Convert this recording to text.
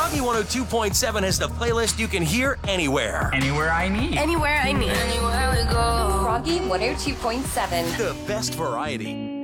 Froggy 102.7 has the playlist you can hear anywhere. Anywhere I need. Anywhere I need. Anywhere we go. Froggy 102.7. The best variety.